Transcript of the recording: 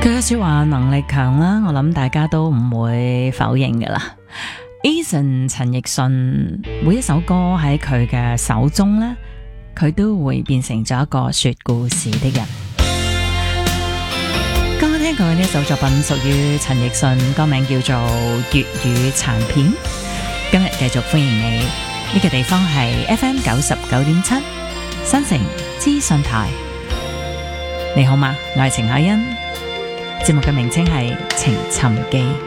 佢嘅說話能力強啦，我諗大家都唔會否認噶啦。Eason 陳奕迅每一首歌喺佢嘅手中呢，佢都會變成咗一個說故事的人。剛剛聽過呢一首作品屬於陳奕迅，歌名叫做粵語殘片。今日繼續歡迎你，呢個地方係 FM 99.7新城資訊台。你好嗎？我係程海欣，節目嘅名稱係《情尋記》。